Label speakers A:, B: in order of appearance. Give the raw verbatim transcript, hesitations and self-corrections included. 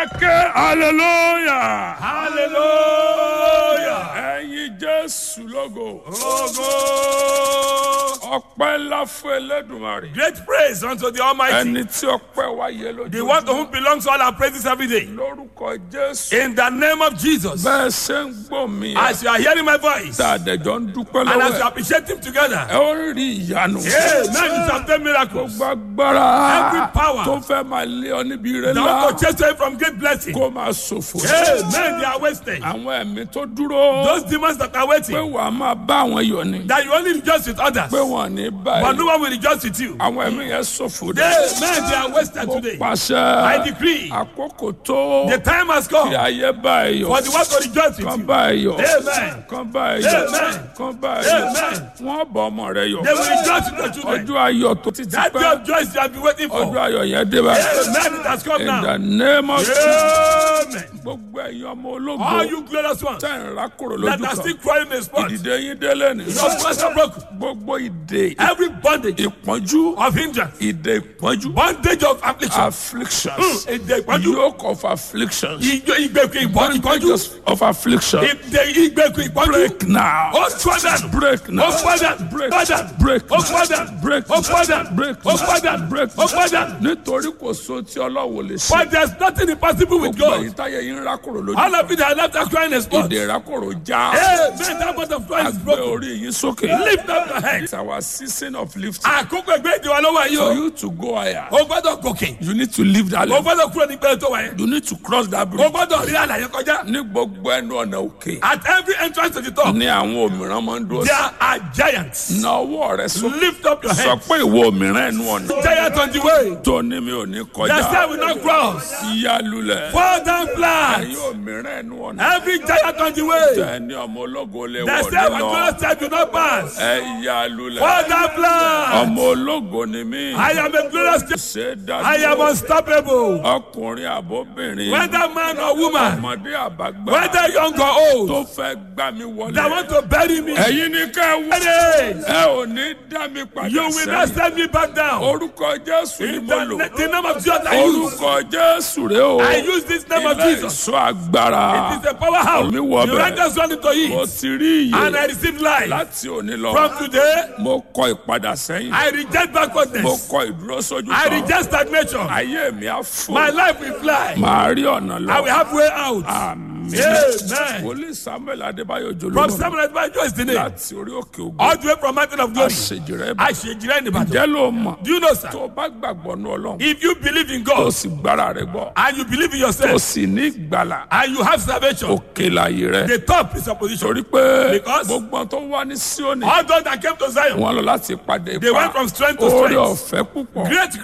A: Ẹ̀kẹ́ hallelujah.
B: Hallelujah.
A: Ẹ̀yin Jésù lógo.
B: Ogo.
A: Ọpẹ́ ńlá fún Elédùmarè.
B: Great praise unto the Almighty.
A: Ẹni tí ọpẹ́ wa yẹ lójú.
B: The one to whom belongs all our praises every day.
A: Lórúkọ Jésù.
B: In the name of Jesus.
A: Bẹ́ẹ̀ ṣe ń gbọ́ mi.
B: As you are hearing my voice.
A: Tá a dẹ̀jọ́ ń dúpẹ́
B: And as
A: lọ́wọ́
B: you
A: ẹ̀.
B: appreciate him together.
A: Ẹ ó rí ìyanu.
B: Amen. You shall obtain miracles.
A: Gbogbo agbára.
B: Every power.
A: Tó fẹ́ máa lé ọ níbi ire
B: That
A: ńlá.
B: want to chase away from great blessing.
A: Kó máa ṣòfò.
B: Amen. They are wasted.
A: Àwọn ẹ̀mí tó dúró.
B: Those demons that are waiting.
A: Pé wàá máa bá àwọn yọ̀ ni.
B: That you only rejoice with others.
A: Pé wọ́n ní
B: But
A: báyìí.
B: no one will rejoice with you.
A: Àwọn ẹ̀mí yẹn ṣòfò dé.
B: Amen. They are wasted
A: Mo
B: today.
A: pàṣẹ.
B: I decree.
A: Àkókò tó.
B: The time has
A: Kí
B: come
A: ayé báyìí
B: for
A: yọ̀.
B: the one to rejoice with
A: Kán
B: you.
A: báyìí yọ̀.
B: Amen.
A: Kán báyìí yọ̀.
B: Amen.
A: Kán báyìí yọ̀.
B: Amen.
A: Wọ́n bọ̀ ọmọ rẹ yọ̀.
B: They will rejoice with your children.
A: Ọjọ́ ayọ̀ tó ti ti
B: That day
A: pẹ́.
B: of joy you have been waiting
A: Ọjọ́
B: for.
A: ayọ̀ yẹn dé báyìí.
B: Amen. It has come
A: In the
B: now.
A: name of Jesus.
B: Amen.
A: Gbogbo ẹ̀yin ọmọ ológo.
B: All you glorious ones
A: Tẹ̀ ń rákòrò
B: that
A: lójú
B: are still
A: kan.
B: crying in the spot.
A: Ìdìde yín délé ni.
B: Your voice are broken.
A: Gbogbo ìdè.
B: Every bondage
A: Ìpọ́njú.
B: of hindrance.
A: Ìdè ìpọ́njú.
B: Bondage of affliction.
A: Afflictions.
B: Ìdè ìpọ́njú.
A: Yoke of afflictions.
B: Ìjọ ìgbèkùn ìpọ́njú.
A: Bondages of affliction.
B: Ìdè ìgbèkùn ìpọ́njú.
A: Break now.
B: Ó fọ́ dànù.
A: Break now.
B: Ó fọ́ dànù.
A: Break.
B: Fọ́ dànù.
A: Break.
B: Ó fọ́ dànù.
A: Break.
B: Ó fọ́ dànù.
A: Break.
B: Ó fọ́ dànù.
A: Break.
B: Ó fọ́ dànù.
A: Nítorí kò so tí Ọlọ́run lè ṣe.
B: But there's nothing impossible with
A: Gbogbo
B: God.
A: èyí táyé yín rákòrò lójú
B: All
A: kan.
B: of it are left us crying in the spot.
A: Ìdè rákòrò já.
B: Amen. That part of Christ is
A: Gbé
B: broken.
A: orí yín sókè.
B: Lift up your head.
A: It's our season of lifting.
B: Àkókò ẹgbẹ́ ìdíwọ́ lọ́wọ́ yìí
A: For
B: o.
A: you to go higher,
B: O gbọ́dọ̀ gòkè.
A: you need to leave that
B: O
A: level.
B: gbọ́dọ̀ kúrò ní pẹ̀lú tó wáyé.
A: You need to cross that
B: O
A: bridge.
B: gbọ́dọ̀ rí àlàyé kọjá.
A: Ní gbogbo ẹnu ọ̀nà òkè.
B: At every entrance to the top,
A: Ní àwọn òmìrán máa ń dúró sí.
B: there are giants.
A: Na ọwọ́ rẹ sókè.
B: Lift up your
A: Sọ
B: head.
A: pé ìwọ òmìrán ẹnu ọ̀nà.
B: Giant on the way.
A: Tó ní mi ò ní
B: The
A: kọjá.
B: star will not cross.
A: Ìyá lulẹ̀.
B: Fall down flat.
A: Ẹ̀yin òmìrán ẹnu ọ̀nà.
B: Every giant on the way.
A: Tẹ̀ni ọmọ ológo lè
B: The
A: wọlé
B: star will
A: lọ.
B: not start to not pass.
A: Ẹ̀yà lulẹ̀.
B: Fall down flat.
A: Ọmọ ológo ni mí.
B: I am a glorious.
A: Ṣé
B: I am
A: dájú.
B: unstoppable.
A: Ọkùnrin àbóbìnrin.
B: Whether man or woman,
A: Ọmọdé àbágbà.
B: whether young or old,
A: Tó fẹ́ gbá mi wọlé.
B: that want to bury me.
A: Ẹ̀yin ni ká ẹ wọ.
B: Hey,
A: Ẹ ò ní dá mi padà
B: you will not
A: sẹ́yìn.
B: send me back down.
A: Orúkọ Jésù ni
B: In
A: mo
B: the,
A: lò.
B: the name of Jesus I use.
A: Orúkọ Jésù rẹ o.
B: I use this name of
A: Ilé
B: Jesus.
A: ìṣọ́ agbára.
B: It is a powerhouse.
A: Mi wọ
B: You
A: bẹ̀.
B: render us into
A: Mo
B: it.
A: ti rí
B: And I
A: iye
B: receive life.
A: láti òní lọ.
B: From today,
A: Mo kọ ìpadà sẹ́yìn.
B: I reject
A: Mo
B: backwardness.
A: kọ ìdúró sójú
B: I
A: kan.
B: reject stagnation.
A: Ayé mi á fò.
B: My life will fly.
A: Màá rí ọ̀nà
B: I will
A: lọ.
B: have way out.
A: Àmín.
B: Amen.
A: Wòlíì Samuel Adébáyọ̀
B: From
A: Jolómọ
B: Samuel Adébáyọ̀ is the name.
A: láti orí òkè ògùn.
B: All the way from Mountain of Glory.
A: Àṣejìrẹ́ bá.
B: I shall in the battle.
A: Jẹ́ ló mọ̀.
B: Do you know, sir?
A: Tó o bá gbàgbọ́ nú Ọlọ́run.
B: If you believe in
A: Tó o
B: God
A: sì gbára rẹ̀ gbọ́.
B: and you believe in
A: Tó o
B: yourself
A: sì ní ìgbàlà.
B: and you have salvation,
A: Òkè láyé rẹ̀.
B: the top is your position.
A: Torí pé
B: Because-
A: gbogbo àwọn tó wá ní Síónì.
B: All those that came to Zion,
A: Wọ́n lọ láti pàdé
B: they
A: ipa.
B: went from strength to
A: Oore
B: strength.
A: ọ̀fẹ́ púpọ̀.
B: Great